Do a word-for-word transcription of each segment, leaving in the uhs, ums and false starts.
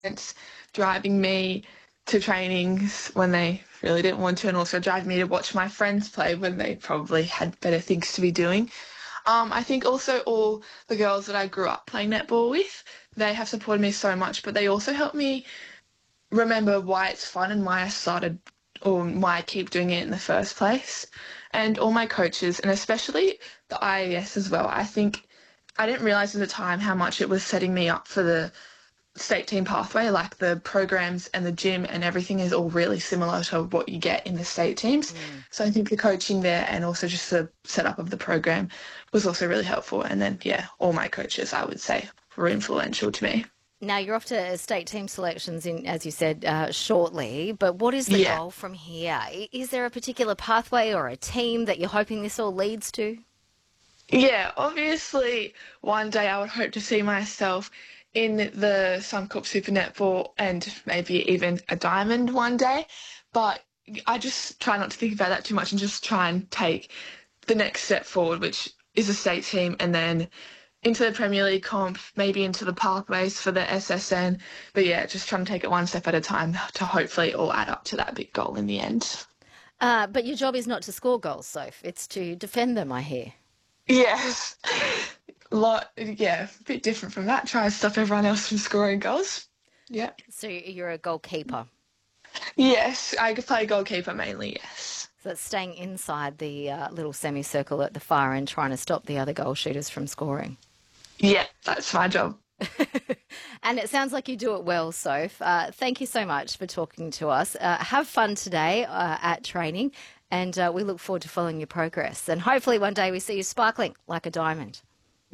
parents driving me to trainings when they really didn't want to, and also driving me to watch my friends play when they probably had better things to be doing. Um, I think also all the girls that I grew up playing netball with, they have supported me so much, but they also helped me remember why it's fun and why I started or why I keep doing it in the first place. And all my coaches, and especially the I A S as well, I think I didn't realise at the time how much it was setting me up for the state team pathway. Like the programs and the gym and everything is all really similar to what you get in the state teams. Mm. So I think the coaching there and also just the setup of the program was also really helpful. And then, yeah, all my coaches, I would say, were influential to me. Now, you're off to state team selections, in, as you said, uh, shortly, but what is the Yeah. goal from here? I- Is there a particular pathway or a team that you're hoping this all leads to? Yeah, obviously, one day I would hope to see myself in the Suncorp Super Netball and maybe even a diamond one day. But I just try not to think about that too much and just try and take the next step forward, which is a state team, and then into the Premier League comp, maybe into the pathways for the S S N. But yeah, just trying to take it one step at a time to hopefully all add up to that big goal in the end. Uh, but your job is not to score goals, Soph. It's to defend them, I hear. Yes. Lot, yeah, a bit different from that. Try and stop everyone else from scoring goals. Yeah. So you're a goalkeeper. Yes, I could play goalkeeper mainly, yes. So it's staying inside the uh, little semicircle at the far end, trying to stop the other goal shooters from scoring. Yeah, that's my job. And it sounds like you do it well, Soph. Uh, thank you so much for talking to us. Uh, have fun today uh, at training, and uh, we look forward to following your progress. And hopefully one day we see you sparkling like a diamond.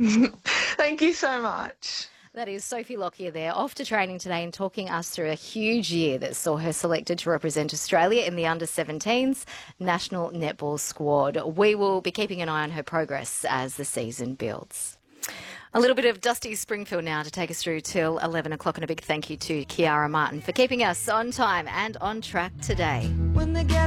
Thank you so much. That is Sophie Lockyer there, off to training today and talking us through a huge year that saw her selected to represent Australia in the under seventeens national netball squad. We will be keeping an eye on her progress as the season builds. A little bit of Dusty Springfield now to take us through till eleven o'clock, and a big thank you to Kiara Martin for keeping us on time and on track today. When